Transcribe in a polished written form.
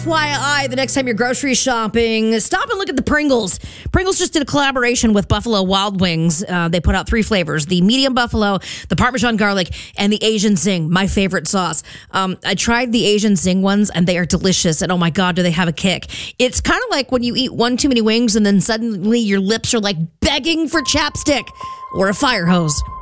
FYI, the next time you're grocery shopping, stop and look at the Pringles. Pringles just did a collaboration with Buffalo Wild Wings. They put out 3 flavors, the medium buffalo, the Parmesan garlic, and the Asian zing, my favorite sauce. I tried the Asian zing ones, and they are delicious. And oh my God, do they have a kick. It's kind of like when you eat one too many wings, and then suddenly your lips are like begging for chapstick or a fire hose.